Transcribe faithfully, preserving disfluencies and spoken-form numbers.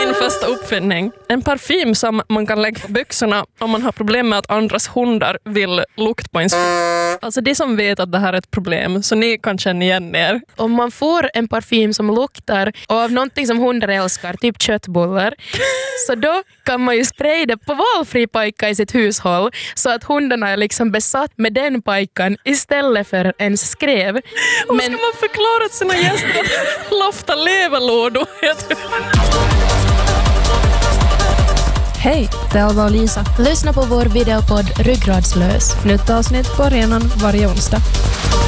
Min första uppfinning. En parfym som man kan lägga på byxorna om man har problem med att andras hundar vill lukta på ens fot. Alltså de som vet att det här är ett problem, så ni kan känna igen er. Om man får en parfym som luktar av någonting som hundar älskar, typ köttbullar, så då kan man ju spraya det på valfri pajka i sitt hushåll så att hundarna är liksom besatt med den pajkan istället för ens skrev. Och Men... ska man förklara till sina gäster att lofta leverlådor? Hej, det är Alva och Lisa. Lyssna på vår videopodd Ryggradslös. Nytt avsnitt på arenan varje onsdag.